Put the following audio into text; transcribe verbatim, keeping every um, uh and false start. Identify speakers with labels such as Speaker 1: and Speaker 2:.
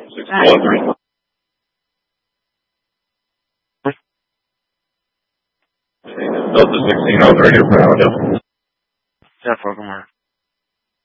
Speaker 1: six one three. Delta sixteen oh three, you're Jeff Falcon.